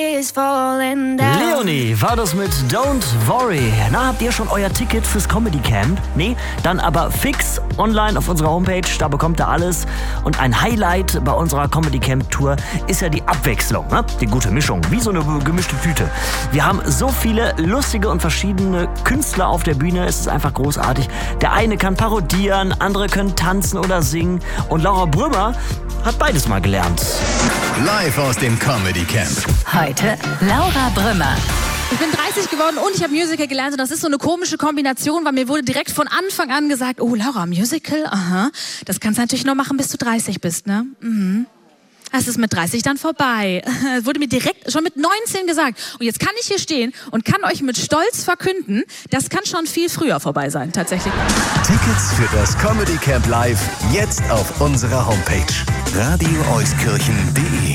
Leonie war das mit Don't Worry. Na, habt ihr schon euer Ticket fürs Comedy Camp? Nee? Dann aber fix online auf unserer Homepage, da bekommt ihr alles. Und ein Highlight bei unserer Comedy Camp Tour ist ja die Abwechslung, ne? Die gute Mischung, wie so eine gemischte Tüte. Wir haben so viele lustige und verschiedene Künstler auf der Bühne, es ist einfach großartig. Der eine kann parodieren, andere können tanzen oder singen. Und Laura Brümmer hat beides mal gelernt. Live aus dem Comedy Camp. Heute Laura Brümmer. Ich bin 30 geworden und ich habe Musical gelernt und das ist so eine komische Kombination, weil mir wurde direkt von Anfang an gesagt, oh Laura, Musical, aha, das kannst du natürlich nur machen, bis du 30 bist, ne? Mhm. Das ist mit 30 dann vorbei. Das wurde mir direkt schon mit 19 gesagt. Und jetzt kann ich hier stehen und kann euch mit Stolz verkünden, das kann schon viel früher vorbei sein, tatsächlich. Tickets für das Comedy Camp Live jetzt auf unserer Homepage radioeuskirchen.de.